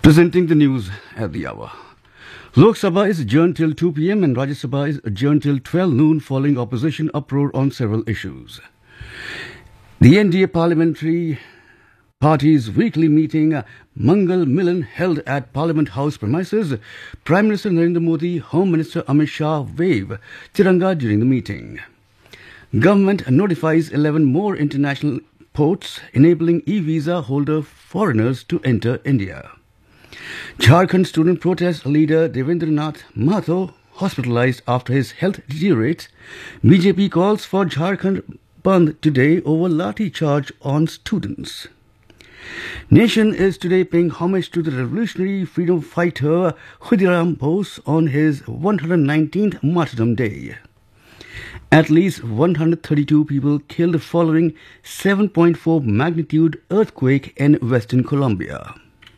Presenting the news at the hour. Lok Sabha is adjourned till 2 p.m. and Rajya Sabha is adjourned till 12 noon following opposition uproar on several issues. The NDA parliamentary party's weekly meeting, Mangal Milan, held at Parliament House premises. Prime Minister Narendra Modi, Home Minister Amit Shah waved Tiranga during the meeting. Government notifies 11 more international ports enabling e-visa holder foreigners to enter India. Jharkhand student protest leader Devendranath Mahato hospitalized after his health deteriorates. BJP calls for Jharkhand Bandh today over lathi charge on students. Nation is today paying homage to the revolutionary freedom fighter Khudiram Bose on his 119th Martyrdom Day. At least 132 people killed following 7.4 magnitude earthquake in Western Colombia.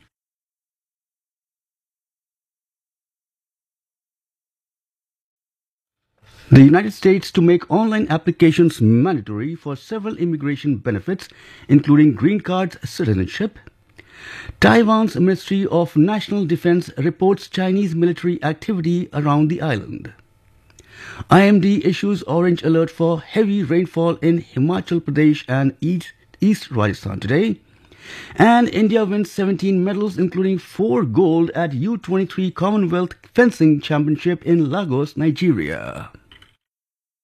The United States to make online applications mandatory for several immigration benefits, including green cards, citizenship. Taiwan's Ministry of National Defense reports Chinese military activity around the island. IMD issues orange alert for heavy rainfall in Himachal Pradesh and East Rajasthan today. And India wins 17 medals, including 4 gold at U23 Commonwealth Fencing Championship in Lagos, Nigeria.